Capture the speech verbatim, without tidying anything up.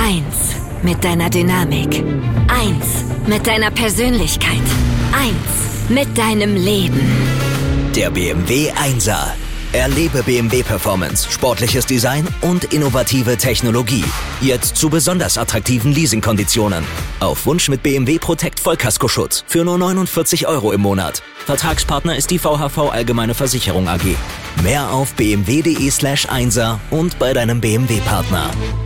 Eins mit deiner Dynamik. Eins mit deiner Persönlichkeit. Eins mit deinem Leben. Der B M W Einser. Erlebe B M W Performance, sportliches Design und innovative Technologie. Jetzt zu besonders attraktiven Leasingkonditionen. Auf Wunsch mit B M W Protect Vollkaskoschutz für nur neunundvierzig Euro im Monat. Vertragspartner ist die V H V Allgemeine Versicherung A G. Mehr auf bmw.de slash Einser und bei deinem B M W Partner.